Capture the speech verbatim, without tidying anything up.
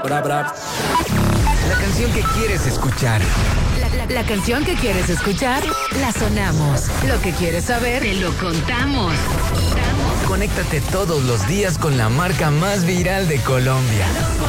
Bra, bra. La canción que quieres escuchar. La, la, la canción que quieres escuchar, la sonamos. Lo que quieres saber, te lo contamos. Conéctate todos los días con la marca más viral de Colombia.